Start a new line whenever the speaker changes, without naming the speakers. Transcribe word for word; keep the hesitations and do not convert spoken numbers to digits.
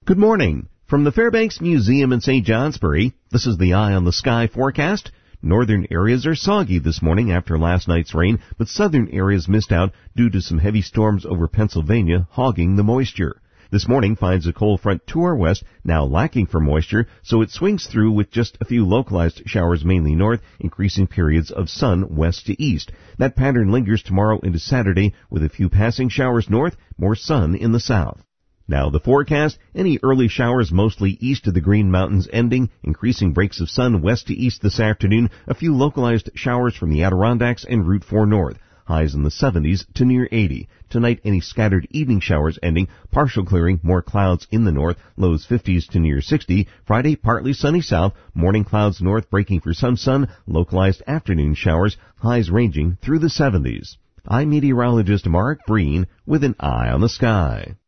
Good morning. From the Fairbanks Museum in Saint Johnsbury, this is the Eye on the Sky forecast. Northern areas are soggy this morning after last night's rain, but southern areas missed out due to some heavy storms over Pennsylvania hogging the moisture. This morning finds a cold front to our west, now lacking for moisture, so it swings through with just a few localized showers mainly north, increasing periods of sun west to east. That pattern lingers tomorrow into Saturday with a few passing showers north, more sun in the south. Now the forecast, any early showers mostly east of the Green Mountains ending, increasing breaks of sun west to east this afternoon, a few localized showers from the Adirondacks and Route four north, highs in the seventies to near eighty. Tonight any scattered evening showers ending, partial clearing, more clouds in the north, lows fifties to near sixty. Friday partly sunny south, morning clouds north breaking for some sun, localized afternoon showers, highs ranging through the seventies. I'm meteorologist Mark Breen with an Eye on the Sky.